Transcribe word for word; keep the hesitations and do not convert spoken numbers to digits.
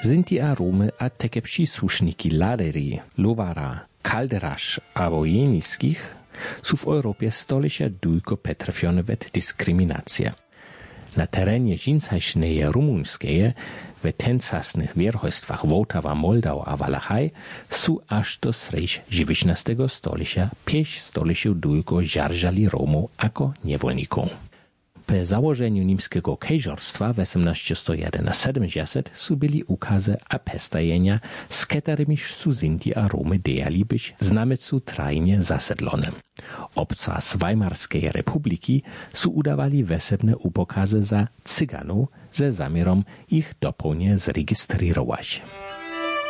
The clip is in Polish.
Zinti a Rumy a takie przysłuszniki laderii, lowara, kalderasz a wojenickich są w Europie stolicia dujko petrfione wet dyskryminacja. Na terenie dżinsajszneje rumuńskeje, w tencasnych wierchojstwach Wołtawa, Moldau a Walachaj są aż do srejś dziewiętnastego stolicia pięć stoliciów dujko żarżali Romów jako niewolników. Po założeniu niemskiego kejżorstwa w osiemnaście jedenasiedemdziesiąt są byli ukazy a pestajenia, z którymi są Zinti a Romy dejali być z namecu trajnie zasedlone. Obca z Weimarskiej Republiki są udawali wesebne upokazy za Cyganów ze zamiarem ich dopolnie zrejestrować.